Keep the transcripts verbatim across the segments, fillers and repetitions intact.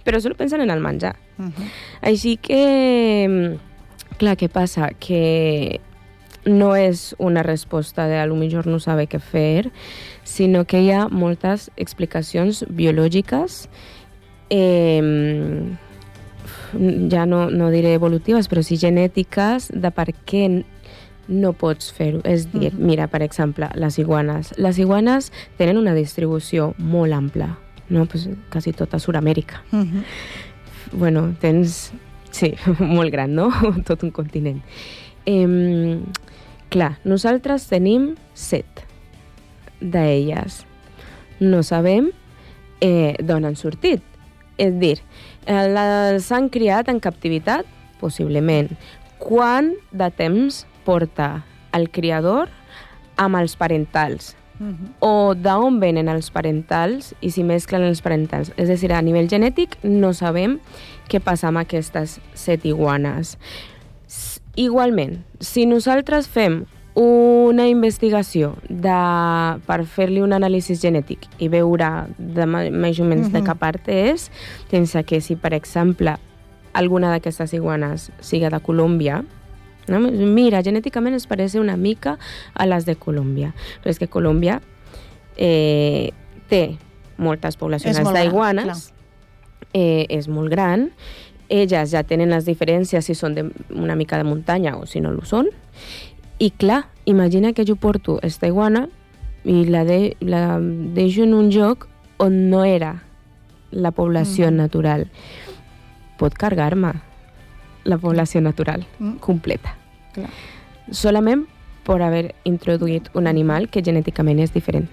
però solo pensen en el menjar. Uh-huh. Així que, clar, què passa? Que no és una resposta de a lo millor no saber què fer, sinó que hi ha moltes explicacions biològiques, eh, ja no, no diré evolutives, però sí genètiques, de per què no pots fer-ho. És dir, uh-huh. mira, per exemple, les iguanes. Les iguanes tenen una distribució molt ampla, no? Pues, quasi tota Sud-amèrica. Uh-huh. Bueno, tens... Sí, molt gran, no? Tot un continent. Eh, clar, nosaltres tenim set d'elles. No sabem eh, d'on han sortit. És dir, les han criat en captivitat? Possiblement. Quant de temps porta el criador amb els parentals? Uh-huh. O d'on venen els parentals i si mesclen els parentals? És a dir, a nivell genètic no sabem què passa amb aquestes set iguanes. Igualment, si nosaltres fem una investigació de, per fer-li un anàlisi genètic i veure de, més o menys uh-huh. de què part és, sense que si, per exemple, alguna d'aquestes iguanes siga de Colòmbia, no? Mira, genèticament es parece una mica a les de Colòmbia. Però és que Colòmbia eh, té moltes poblacions d'iguanes, eh, és molt gran, elles ja tenen les diferències si són de, una mica de muntanya o si no ho són, i clar, imagina que jo porto esta iguana i la, de, la deixo en un lloc on no era la població mm. natural. Pot carregar-me la població natural mm. completa. Clar. Solament per haver introduït un animal que genèticament és diferent.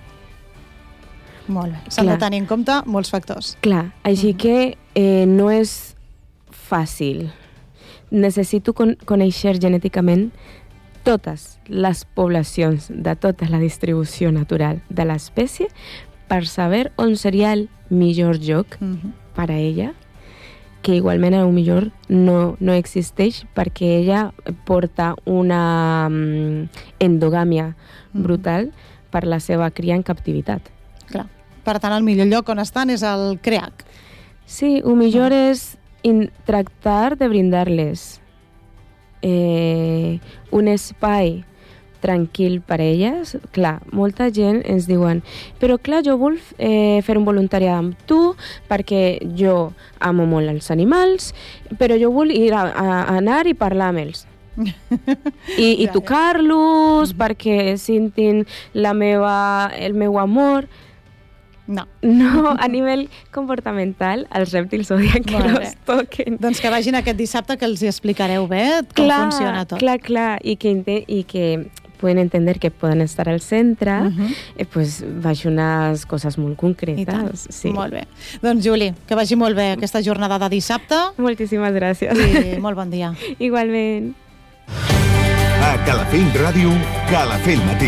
Molt bé. S'han de tenir en compte molts factors. Clar, així mm. que eh, no és fàcil. Necessito con- conèixer genèticament totes les poblacions de tota la distribució natural de l'espècie per saber on seria el millor lloc mm-hmm. per a ella, que igualment a lo millor no, no existeix perquè ella porta una um, endogàmia brutal mm-hmm. per la seva cria en captivitat. Clar. Per tant, el millor lloc on estan és el CREAC. Sí, el millor mm. és in- tractar de brindar-les Eh, un espai tranquil per a elles. Clar, molta gent ens diuen però clar, jo vull eh, fer un voluntariat amb tu perquè jo amo molt els animals, però jo vull ir a, a anar i parlar amb ells. I, i tocar-los perquè sentin la meva, el meu amor. No. No, a nivell comportamental, els rèptils odien que no es toquen. Doncs que vagin aquest dissabte que els hi explicareu bé com clar, funciona tot. Clar, clar, i que, i que pueden entender que poden estar al centre, uh-huh. eh, pues vaig unes coses molt concretes. Sí. Molt bé. Doncs, Juli, que vagi molt bé aquesta jornada de dissabte. Moltíssimes gràcies. I molt bon dia. Igualment. A Calafell Ràdio, Calafell Matí.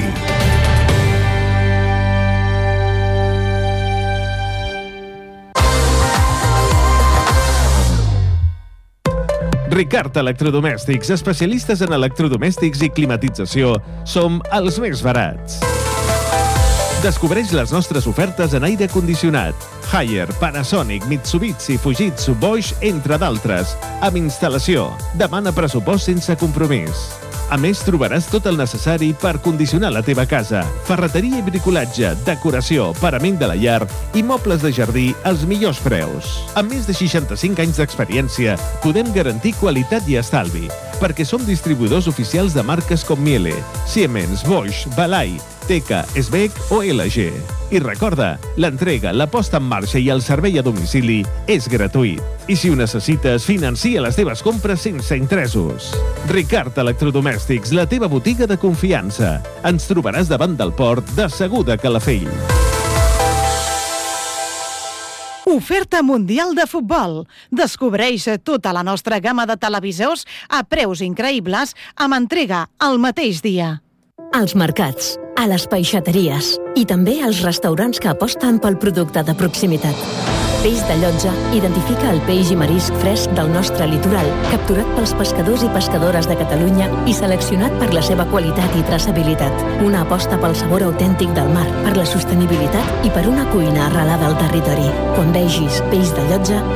Ricard Electrodomèstics, especialistes en electrodomèstics i climatització, som els més barats. Descobreix les nostres ofertes en aire condicionat, Haier, Panasonic, Mitsubishi, Fujitsu, Bosch, entre d'altres, amb instal·lació. Demana pressupost sense compromís. A més, trobaràs tot el necessari per condicionar la teva casa. Ferreteria i bricolatge, decoració, parament de la llar i mobles de jardí als millors preus. Amb més de seixanta-cinc anys d'experiència, podem garantir qualitat i estalvi, perquè som distribuïdors oficials de marques com Miele, Siemens, Bosch, Balai, Teka, Sbec o L G. I recorda, l'entrega, la posta en marxa i el servei a domicili és gratuït. I si ho necessites, financia les teves compres sense interessos. Ricard Electrodomèstics, la teva botiga de confiança. Ens trobaràs davant del port de Segur de Calafell. Oferta mundial de futbol. Descobreix tota la nostra gamma de televisors a preus increïbles amb entrega al mateix dia. Als mercats, a les peixateries i també als restaurants que aposten pel producte de proximitat. Peix de Llotja identifica el peix i marisc fresc del nostre litoral, capturat pels pescadors i pescadores de Catalunya i seleccionat per la seva qualitat i traçabilitat. Una aposta pel sabor autèntic del mar, per la sostenibilitat i per una cuina arrelada al territori. Quan vegis Peix de Llotja,